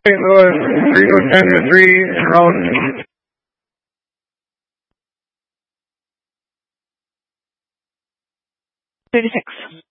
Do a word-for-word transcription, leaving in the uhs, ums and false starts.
Saint Louis, three oh ten to three, en route. thirty-six.